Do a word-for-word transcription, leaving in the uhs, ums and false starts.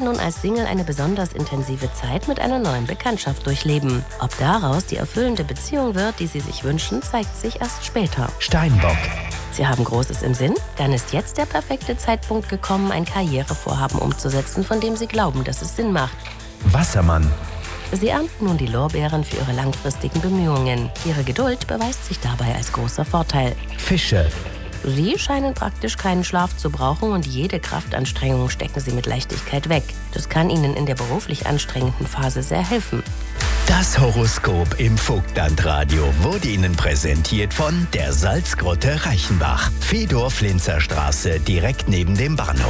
nun als Single eine besonders intensive Zeit mit einer neuen Bekanntschaft durchleben. Ob daraus die erfüllende Beziehung wird, die sie sich wünschen, zeigt sich erst später. Steinbock. Sie haben Großes im Sinn? Dann ist jetzt der perfekte Zeitpunkt gekommen, ein Karrierevorhaben umzusetzen, von dem Sie glauben, dass es Sinn macht. Wassermann. Sie ernten nun die Lorbeeren für Ihre langfristigen Bemühungen. Ihre Geduld beweist sich dabei als großer Vorteil. Fische. Sie scheinen praktisch keinen Schlaf zu brauchen und jede Kraftanstrengung stecken Sie mit Leichtigkeit weg. Das kann Ihnen in der beruflich anstrengenden Phase sehr helfen. Das Horoskop im Vogtlandradio wurde Ihnen präsentiert von der Salzgrotte Reichenbach. Fedorf-Linzer Straße, direkt neben dem Bahnhof.